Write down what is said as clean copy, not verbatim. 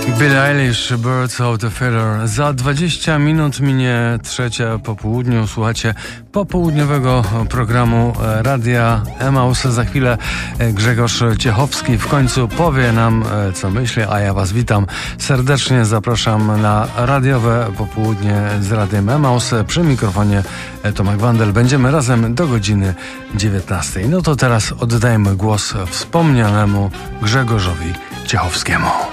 Billie Eilish, Birds of the Feather. Za 20 minut minie 3 po południu. Słuchacie popołudniowego programu Radia Emaus. Za chwilę Grzegorz Ciechowski w końcu powie nam, co myśli, a ja was witam serdecznie. Zapraszam na radiowe popołudnie z Radiem Emaus. Przy mikrofonie Tomek Wandel. Będziemy razem do godziny 19. No to teraz oddajmy głos wspomnianemu Grzegorzowi Ciechowskiemu.